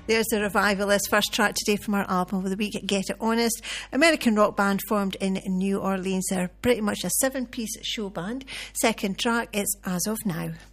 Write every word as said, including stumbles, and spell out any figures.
There's the Revivalist, first track today from our album of the week, Get It Honest. American rock band formed in New Orleans. They're pretty much a seven-piece show band. Second track is As of Now.